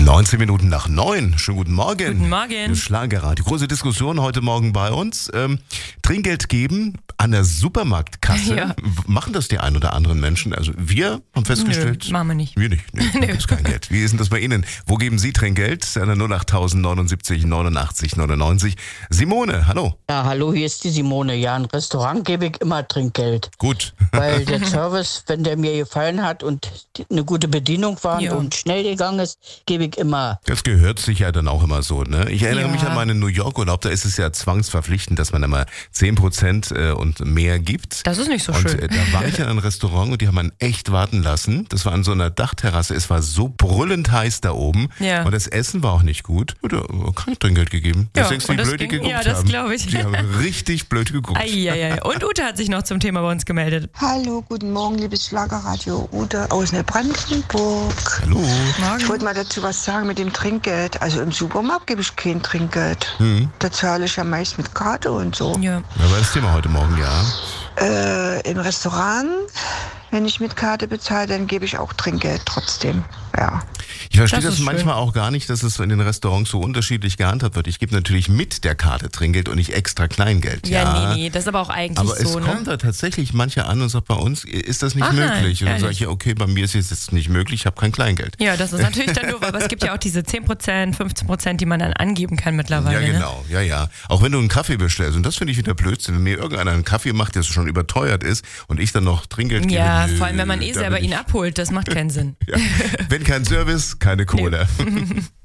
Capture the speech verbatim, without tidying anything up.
neunzehn Minuten nach neun. Schönen guten Morgen. Guten Morgen. Das Schlagerradio. Große Diskussion heute Morgen bei uns. Ähm, Trinkgeld geben an der Supermarktkasse. Ja. Machen das die ein oder anderen Menschen? Also wir haben festgestellt... Nö, machen wir nicht. Wir nicht. Nee, da gibt's kein Geld. Wie ist denn das bei Ihnen? Wo geben Sie Trinkgeld? An der null acht neunundsiebzig neunundachtzig neunundneunzig. Simone, hallo. Ja, hallo, hier ist die Simone. Ja, im Restaurant gebe ich immer Trinkgeld. Gut. Weil der Service, wenn der mir gefallen hat und die- eine gute Bedienung war Ja. und schnell gegangen ist, gebe ich immer. Das gehört sich ja dann auch immer so, ne? Ich erinnere Ja. mich an meinen New York-Urlaub, da ist es ja zwangsverpflichtend, dass man immer zehn Prozent äh, und mehr gibt. Das ist nicht so Und schön. äh, da war ich in einem Restaurant und die haben einen echt warten lassen. Das war an so einer Dachterrasse. Es war so brüllend heiß da oben. Ja. Und das Essen war auch nicht gut. Und da äh, kein Trinkgeld gegeben. Ja, Was denkst du, und wie das blöd die ging- geguckt ja, das haben? glaub ich. Die haben richtig blöd geguckt. Eieiei. Und Ute hat sich noch zum Thema bei uns gemeldet. Hallo, guten Morgen, liebes Schlagerradio. Ute aus Neubrandenburg. Hallo. Ich wollte mal dazu was sagen mit dem Trinkgeld. Also im Supermarkt gebe ich kein Trinkgeld. Da zahle ich ja meist mit Karte und so. Ja. Da war das Thema heute Morgen, ja. Äh, im Restaurant, wenn ich mit Karte bezahle, dann gebe ich auch Trinkgeld trotzdem. Ja. Ich verstehe Das das, ist schön. manchmal auch gar nicht, dass es in den Restaurants so unterschiedlich gehandhabt wird. Ich gebe natürlich mit der Karte Trinkgeld und nicht extra Kleingeld. Ja, nee, nee, das ist aber auch eigentlich Aber es so, kommt ne? da tatsächlich manche an und sagt, bei uns ist das nicht Aha, möglich. Und dann ehrlich? sage ich, ja, okay, bei mir ist es jetzt nicht möglich, ich habe kein Kleingeld. Ja, das ist natürlich dann doof, aber es gibt ja auch diese zehn Prozent, fünfzehn Prozent, die man dann angeben kann Ja, mittlerweile. Ne? genau, ja, ja. Auch wenn du einen Kaffee bestellst, und das finde ich wieder Blödsinn, wenn mir irgendeiner einen Kaffee macht, der schon überteuert ist und ich dann noch Trinkgeld gebe. Ja, nö, vor allem, wenn man eh da selber bin ihn ich- abholt, das macht keinen Sinn. Ja. Wenn kein Service, keine Kohle.